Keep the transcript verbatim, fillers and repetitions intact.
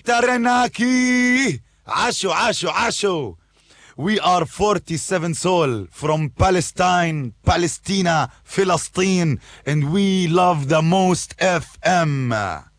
Taranaki. Asho, Asho, Asho. We are forty-seven Soul from Palestine, Palestina, Philistine, and we love the most F M.